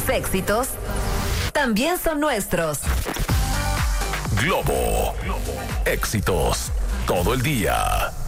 éxitos también son nuestros. Globo. Éxitos todo el día.